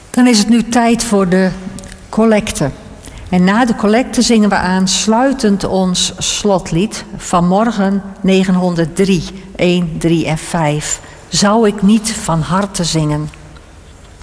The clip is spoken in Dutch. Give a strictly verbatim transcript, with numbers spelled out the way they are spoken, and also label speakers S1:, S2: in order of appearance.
S1: Dan is het nu tijd voor de collecte. En na de collecte zingen we aansluitend ons slotlied van morgen negenhonderddrie, een, drie en vijf. Zou ik niet van harte zingen.